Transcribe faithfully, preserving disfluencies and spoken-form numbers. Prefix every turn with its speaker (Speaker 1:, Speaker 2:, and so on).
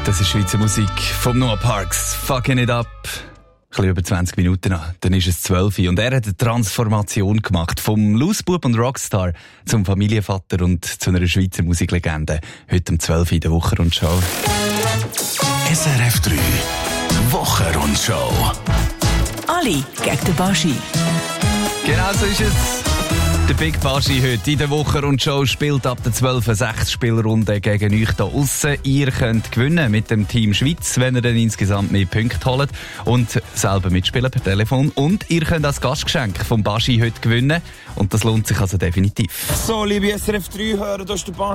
Speaker 1: Das ist Schweizer Musik vom Noah Parks. Fucking it up. Ein bisschen über zwanzig Minuten an. Dann ist es zwölf Uhr. Und er hat eine Transformation gemacht. Vom Lausbub und Rockstar zum Familienvater und zu einer Schweizer Musiklegende. Heute um zwölf Uhr in der Wochenrundschau.
Speaker 2: S R F drei Wochenrundschau.
Speaker 3: Ali gegen den Baschi.
Speaker 1: Genau so ist es. Der Big Baschi heute in der Wochenrundschau spielt ab der zwölf Uhr sechs Spielrunde gegen euch hier aussen. Ihr könnt gewinnen mit dem Team Schweiz, wenn ihr dann insgesamt mehr Punkte holt und selber mitspielen per Telefon. Und ihr könnt als Gastgeschenk vom Baschi heute gewinnen und das lohnt sich also definitiv.
Speaker 4: So, liebe S R F drei Hörer, da ist der Baschi.